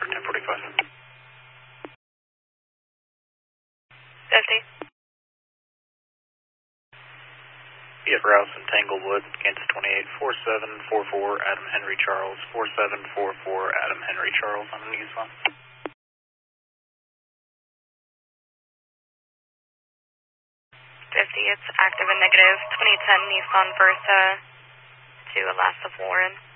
1045. 50. BF Rouse in Tanglewood, Kansas 28, 4744 Adam Henry Charles, 4744 Adam Henry Charles on the news phone. 50, it's active and negative. 2010 Nissan Versa to Alaska Warren.